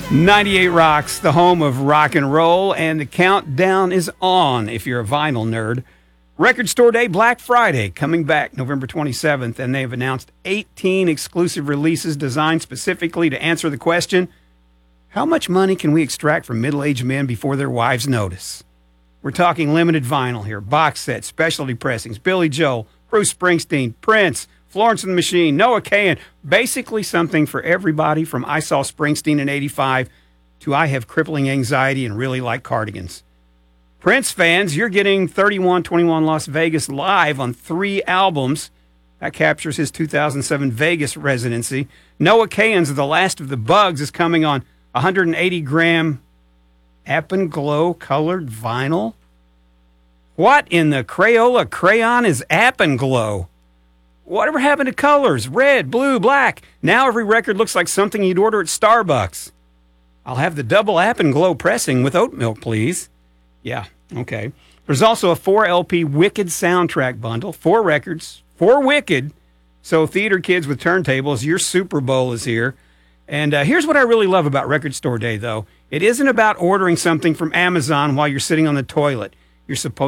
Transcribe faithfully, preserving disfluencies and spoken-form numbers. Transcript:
ninety-eight Rocks, the home of rock and roll, and the countdown is on if you're a vinyl nerd. Record Store Day, Black Friday, coming back November twenty-seventh, and they've announced eighteen exclusive releases designed specifically to answer the question, how much money can we extract from middle-aged men before their wives notice? We're talking limited vinyl here, box sets, specialty pressings, Billy Joel, Bruce Springsteen, Prince, Florence and the Machine, Noah Kahan, basically something for everybody from I Saw Springsteen in eighty-five to I Have Crippling Anxiety and Really Like Cardigans. Prince fans, you're getting thirty-one twenty-one Las Vegas live on three albums. That captures his two thousand seven Vegas residency. Noah Kahan's The Last of the Bugs is coming on one hundred eighty gram Apple colored vinyl. What in the Crayola crayon is Apple? Whatever happened to colors? Red, blue, black. Now every record looks like something you'd order at Starbucks. I'll have the double Apple pressing with oat milk, please. Yeah, okay. There's also a four L P Wicked soundtrack bundle. Four records, four Wicked. So theater kids with turntables, your Super Bowl is here. And uh, here's what I really love about Record Store Day, though. It isn't about ordering something from Amazon while you're sitting on the toilet. You're supposed